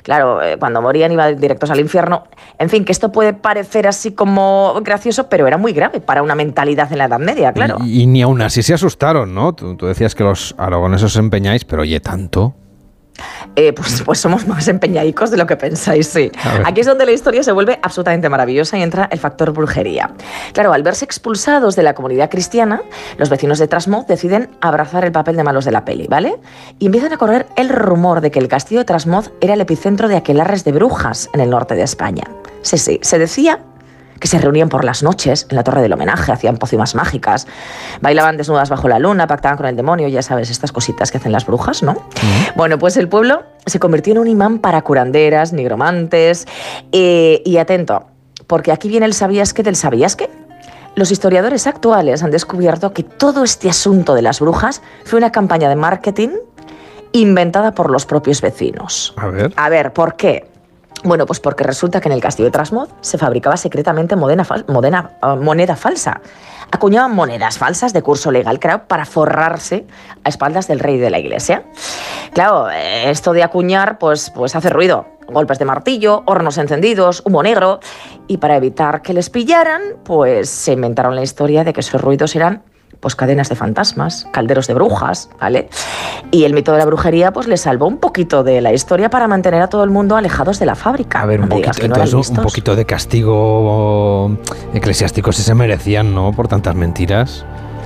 claro, cuando morían iban directos al infierno. En fin, que esto puede parecer así como gracioso, pero era muy grave para una mentalidad en la Edad Media, claro. Y ni aún así se asustaron, ¿no? Tú decías que los aragoneses os empeñáis, pero oye, ¿tanto? Pues somos más empeñadicos de lo que pensáis, sí. Aquí es donde la historia se vuelve absolutamente maravillosa y entra el factor brujería. Claro, al verse expulsados de la comunidad cristiana, los vecinos de Trasmoz deciden abrazar el papel de malos de la peli, ¿vale? Y empiezan a correr el rumor de que el castillo de Trasmoz era el epicentro de aquelarres de brujas en el norte de España. Sí, se decía que se reunían por las noches en la Torre del Homenaje, hacían pócimas mágicas, bailaban desnudas bajo la luna, pactaban con el demonio, ya sabes, estas cositas que hacen las brujas, ¿no? Bueno, pues el pueblo se convirtió en un imán para curanderas, nigromantes, y atento, porque aquí viene el ¿sabías qué del sabías qué? Los historiadores actuales han descubierto que todo este asunto de las brujas fue una campaña de marketing inventada por los propios vecinos. A ver, ¿por qué? Bueno, pues porque resulta que en el castillo de Trasmoz se fabricaba secretamente moneda falsa. Acuñaban monedas falsas de curso legal, claro, para forrarse a espaldas del rey de la iglesia. Claro, esto de acuñar, pues hace ruido. Golpes de martillo, hornos encendidos, humo negro. Y para evitar que les pillaran, pues se inventaron la historia de que esos ruidos eran pues cadenas de fantasmas, calderos de brujas, ¿vale? Y el mito de la brujería pues le salvó un poquito de la historia para mantener a todo el mundo alejados de la fábrica. A ver, un poquito de castigo eclesiástico si se merecían, ¿no? Por tantas mentiras.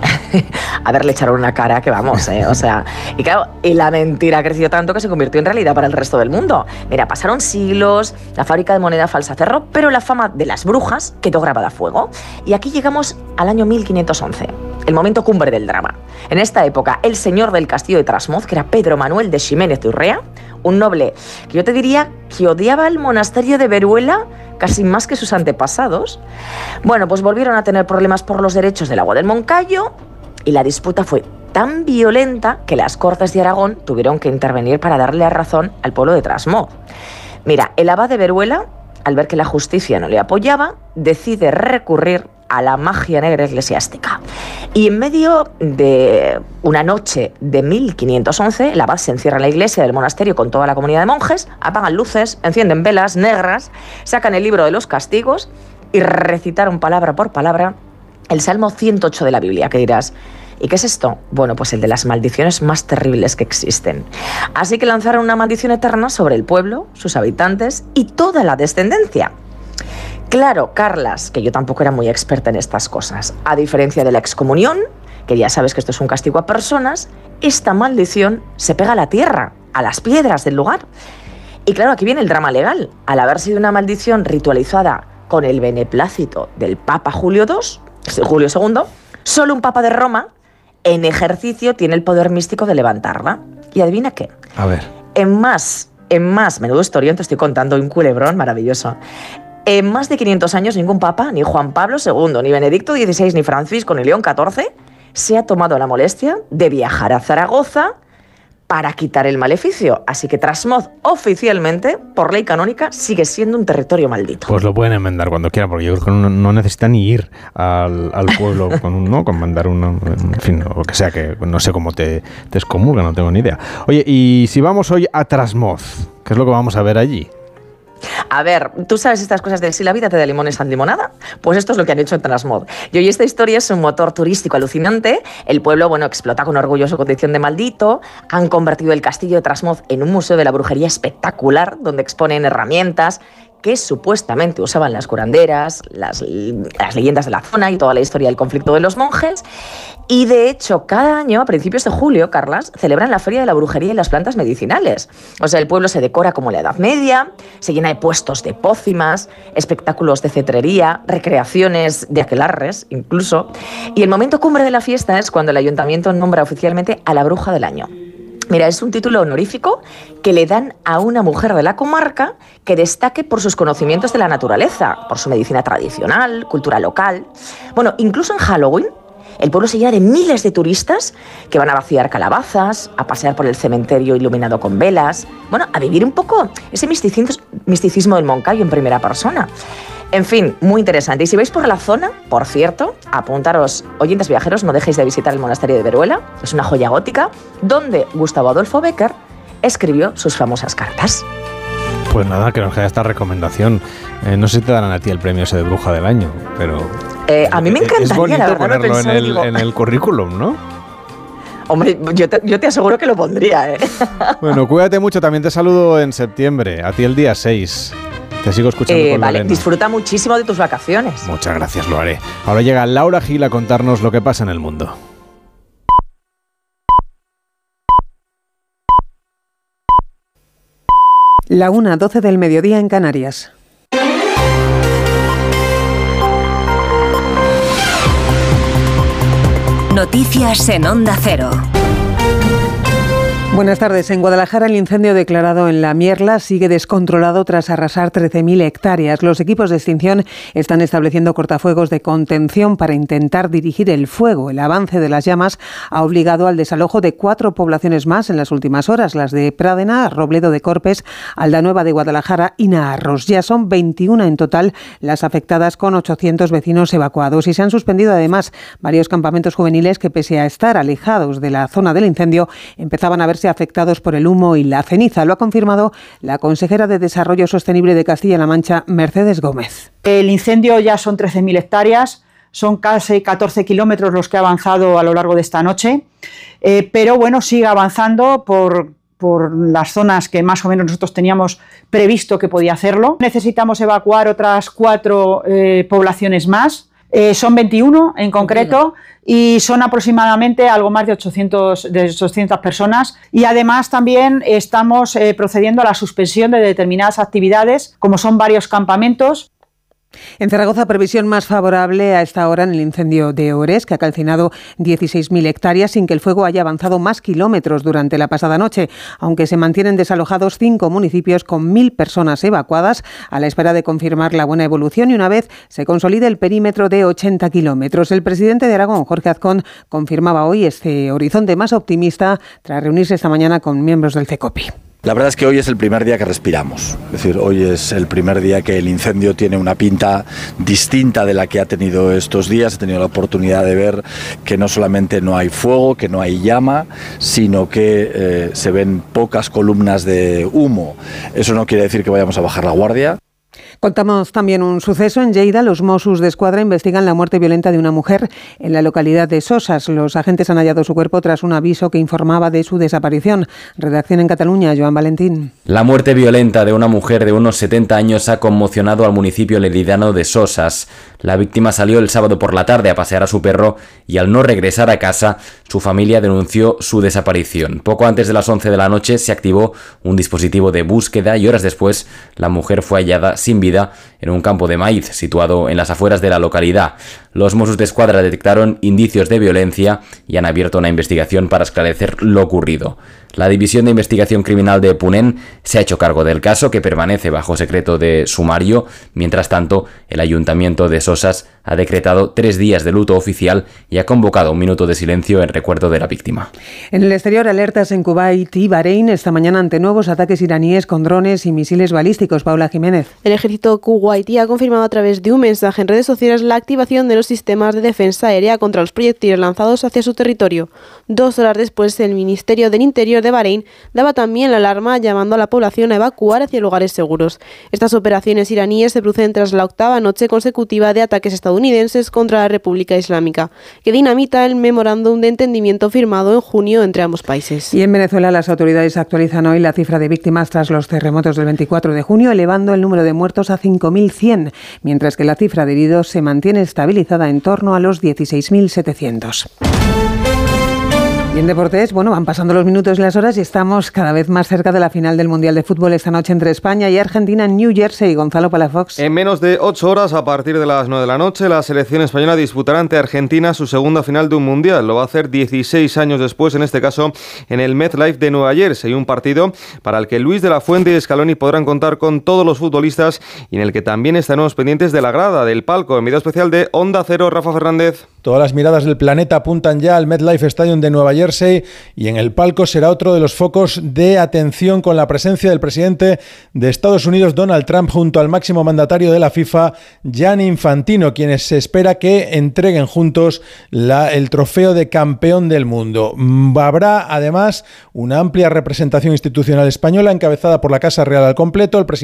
A ver, le echaron una cara que vamos, o sea, y claro, y la mentira ha crecido tanto que se convirtió en realidad para el resto del mundo. Mira, pasaron siglos, la fábrica de moneda falsa cerró, pero la fama de las brujas quedó grabada a fuego. Y aquí llegamos al año 1511, el momento cumbre del drama. En esta época, el señor del castillo de Trasmoz, que era Pedro Manuel de Ximénez de Urrea, un noble que yo te diría que odiaba el monasterio de Veruela casi más que sus antepasados, bueno, pues volvieron a tener problemas por los derechos del agua del Moncayo y la disputa fue tan violenta que las Cortes de Aragón tuvieron que intervenir para darle la razón al pueblo de Trasmoz. Mira, el abad de Veruela, al ver que la justicia no le apoyaba, decide recurrir a la magia negra eclesiástica. Y en medio de una noche de 1511, el abad se encierra en la iglesia del monasterio con toda la comunidad de monjes, apagan luces, encienden velas negras, sacan el libro de los castigos y recitaron palabra por palabra el Salmo 108 de la Biblia, que dirás, ¿y qué es esto? Bueno, pues el de las maldiciones más terribles que existen. Así que lanzaron una maldición eterna sobre el pueblo, sus habitantes y toda la descendencia. Claro, Carlas, que yo tampoco era muy experta en estas cosas, a diferencia de la excomunión, que ya sabes que esto es un castigo a personas, esta maldición se pega a la tierra, a las piedras del lugar. Y claro, aquí viene el drama legal. Al haber sido una maldición ritualizada con el beneplácito del Papa Julio II, solo un Papa de Roma, en ejercicio, tiene el poder místico de levantarla. ¿Y adivina qué? A ver. En más, menudo historión, te estoy contando, un culebrón maravilloso. En más de 500 años, ningún papa, ni Juan Pablo II, ni Benedicto XVI, ni Francisco, ni León XIV, se ha tomado la molestia de viajar a Zaragoza para quitar el maleficio. Así que Trasmoz, oficialmente, por ley canónica, sigue siendo un territorio maldito. Pues lo pueden enmendar cuando quieran, porque yo creo que no necesita ni ir al pueblo con mandar uno, en fin, o que sea, que no sé cómo te excomulga, no tengo ni idea. Oye, y si vamos hoy a Trasmoz, ¿qué es lo que vamos a ver allí? A ver, ¿tú sabes estas cosas de si la vida te da limones en limonada? Pues esto es lo que han hecho en Trasmoz. Y hoy esta historia es un motor turístico alucinante. El pueblo, explota con orgullo su condición de maldito. Han convertido el castillo de Trasmoz en un museo de la brujería espectacular, donde exponen herramientas que supuestamente usaban las curanderas, las leyendas de la zona y toda la historia del conflicto de los monjes. Y de hecho, cada año, a principios de julio, Carlas, celebran la Feria de la Brujería y las Plantas Medicinales. O sea, el pueblo se decora como en la Edad Media, se llena de puestos de pócimas, espectáculos de cetrería, recreaciones de aquelarres, incluso. Y el momento cumbre de la fiesta es cuando el ayuntamiento nombra oficialmente a la bruja del año. Mira, es un título honorífico que le dan a una mujer de la comarca que destaque por sus conocimientos de la naturaleza, por su medicina tradicional, cultura local. Incluso en Halloween, el pueblo se llena de miles de turistas que van a vaciar calabazas, a pasear por el cementerio iluminado con velas, a vivir un poco ese misticismo del Moncayo en primera persona. En fin, muy interesante. Y si vais por la zona, por cierto, apuntaros, oyentes viajeros, no dejéis de visitar el monasterio de Veruela, es una joya gótica, donde Gustavo Adolfo Bécquer escribió sus famosas cartas. Pues nada, que nos queda esta recomendación. No sé si te darán a ti el premio ese de bruja del año, pero... a mí me encantaría, es bonito la verdad, ponerlo en el currículum, ¿no? Hombre, yo te aseguro que lo pondría, ¿eh? Bueno, cuídate mucho, también te saludo en septiembre, a ti el día 6. Te sigo escuchando con vale, Lorena. Disfruta muchísimo de tus vacaciones. Muchas gracias, lo haré. Ahora llega Laura Gil a contarnos lo que pasa en el mundo. La 1:12 del mediodía en Canarias. Noticias en Onda Cero. Buenas tardes. En Guadalajara, el incendio declarado en La Mierla sigue descontrolado tras arrasar 13.000 hectáreas. Los equipos de extinción están estableciendo cortafuegos de contención para intentar dirigir el fuego. El avance de las llamas ha obligado al desalojo de 4 poblaciones más en las últimas horas, las de Pradena, Robledo de Corpes, Aldanueva de Guadalajara y Naharros. Ya son 21 en total las afectadas, con 800 vecinos evacuados. Y se han suspendido además varios campamentos juveniles que, pese a estar alejados de la zona del incendio, empezaban a verse afectados por el humo y la ceniza. Lo ha confirmado la consejera de Desarrollo Sostenible de Castilla-La Mancha, Mercedes Gómez. El incendio ya son 13.000 hectáreas, son casi 14 kilómetros los que ha avanzado a lo largo de esta noche, pero bueno, sigue avanzando por las zonas que más o menos nosotros teníamos previsto que podía hacerlo. Necesitamos evacuar otras 4 poblaciones más. Son 21 en concreto y son aproximadamente algo más de 800 personas, y además también estamos procediendo a la suspensión de determinadas actividades, como son varios campamentos. En Zaragoza, previsión más favorable a esta hora en el incendio de Ores, que ha calcinado 16.000 hectáreas sin que el fuego haya avanzado más kilómetros durante la pasada noche, aunque se mantienen desalojados 5 municipios con 1.000 personas evacuadas a la espera de confirmar la buena evolución y una vez se consolide el perímetro de 80 kilómetros. El presidente de Aragón, Jorge Azcón, confirmaba hoy este horizonte más optimista tras reunirse esta mañana con miembros del CECOPI. La verdad es que hoy es el primer día que respiramos, es decir, hoy es el primer día que el incendio tiene una pinta distinta de la que ha tenido estos días. He tenido la oportunidad de ver que no solamente no hay fuego, que no hay llama, sino que se ven pocas columnas de humo. Eso no quiere decir que vayamos a bajar la guardia. Contamos también un suceso en Lleida. Los Mossos d'Esquadra investigan la muerte violenta de una mujer en la localidad de Sosas. Los agentes han hallado su cuerpo tras un aviso que informaba de su desaparición. Redacción en Cataluña, Joan Valentín. La muerte violenta de una mujer de unos 70 años ha conmocionado al municipio leridano de Sosas. La víctima salió el sábado por la tarde a pasear a su perro y al no regresar a casa, su familia denunció su desaparición. Poco antes de las 11 de la noche se activó un dispositivo de búsqueda y horas después la mujer fue hallada sin vida en un campo de maíz situado en las afueras de la localidad. Los Mossos d'Esquadra detectaron indicios de violencia y han abierto una investigación para esclarecer lo ocurrido. La División de Investigación Criminal de Punén se ha hecho cargo del caso, que permanece bajo secreto de sumario. Mientras tanto, el Ayuntamiento de Sosas ha decretado 3 días de luto oficial y ha convocado un minuto de silencio en recuerdo de la víctima. En el exterior, alertas en Kuwait y Bahrein esta mañana ante nuevos ataques iraníes con drones y misiles balísticos. Paula Jiménez. El ejército kuwaití ha confirmado a través de un mensaje en redes sociales la activación de los sistemas de defensa aérea contra los proyectiles lanzados hacia su territorio. 2 horas después, el Ministerio del Interior de Bahrein daba también la alarma, llamando a la población a evacuar hacia lugares seguros. Estas operaciones iraníes se producen tras la 8ª noche consecutiva de ataques estadounidenses contra la República Islámica, que dinamita el memorándum de entendimiento firmado en junio entre ambos países. Y en Venezuela, las autoridades actualizan hoy la cifra de víctimas tras los terremotos del 24 de junio, elevando el número de muertos a 5.100, mientras que la cifra de heridos se mantiene estabilizada en torno a los 16.700. Y en deportes, van pasando los minutos y las horas y estamos cada vez más cerca de la final del Mundial de Fútbol esta noche entre España y Argentina en New Jersey. Gonzalo Palafox. En menos de 8 horas, a partir de las 9 de la noche, la selección española disputará ante Argentina su segunda final de un Mundial. Lo va a hacer 16 años después, en este caso en el MetLife de Nueva Jersey. Un partido para el que Luis de la Fuente y Scaloni podrán contar con todos los futbolistas y en el que también estaremos pendientes de la grada, del palco. En video especial de Onda Cero, Rafa Fernández. Todas las miradas del planeta apuntan ya al MetLife Stadium de Nueva Jersey y en el palco será otro de los focos de atención, con la presencia del presidente de Estados Unidos, Donald Trump, junto al máximo mandatario de la FIFA, Gianni Infantino, quienes se espera que entreguen juntos el trofeo de campeón del mundo. Habrá además una amplia representación institucional española encabezada por la Casa Real al completo. El presidente